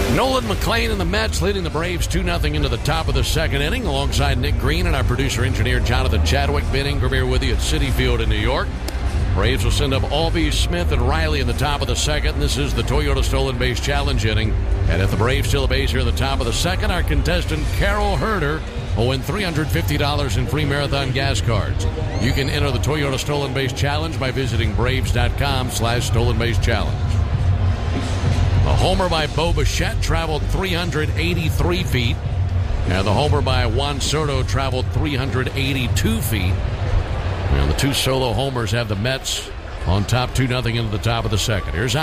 Nolan McLean and the Mets leading the Braves 2-0 into the top of the second inning, alongside Nick Green and our producer-engineer Jonathan Chadwick. Ben Ingram here with you at Citi Field in New York. Braves will send up Albies, Smith, and Riley in the top of the second. This is the Toyota Stolen Base Challenge inning. And if the Braves steal a base here in the top of the second, our contestant Carol Herder will win $350 in free Marathon gas cards. You can enter the Toyota Stolen Base Challenge by visiting Braves.com/Stolen Base Challenge. A homer by Bo Bichette traveled 383 feet. And the homer by Juan Soto traveled 382 feet. And the two solo homers have the Mets on top 2-0 into the top of the second. Here's